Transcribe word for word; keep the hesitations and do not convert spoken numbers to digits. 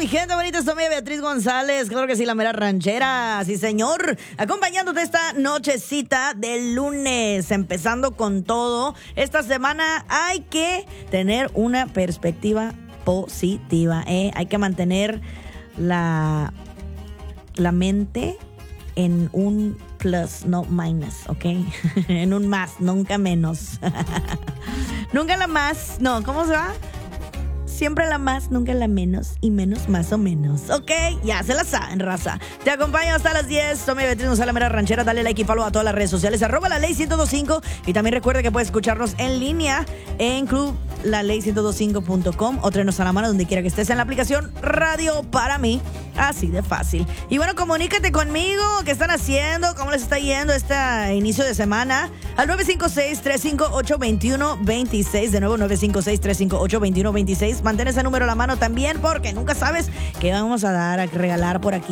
mi gente bonita? Soy Beatriz González, claro que sí, la mera ranchera, sí señor, acompañándote esta nochecita del lunes, empezando con todo. Esta semana hay que tener una perspectiva positiva, ¿eh? Hay que mantener la, la mente en un plus, no minus, ¿ok? En un más, nunca menos. Nunca la más, no, ¿cómo se va? Siempre la más, nunca la menos y menos más o menos. Ok, ya se la saben, raza. Te acompaño hasta las diez. Soy Beatriz González, la mera ranchera. Dale like y follow a todas las redes sociales. Arroba la ley ciento veinticinco. Y también recuerda que puedes escucharnos en línea en club la ley ciento veinticinco punto com o trenos a la mano donde quiera que estés en la aplicación Radio para mí. Así de fácil. Y bueno, comunícate conmigo. ¿Qué están haciendo? ¿Cómo les está yendo este inicio de semana? Al nueve cinco seis, tres cinco ocho, dos uno dos seis. De nuevo, nueve cinco seis, tres cinco ocho, dos uno dos seis. Mantén ese número a la mano también porque nunca sabes qué vamos a dar, a regalar por aquí.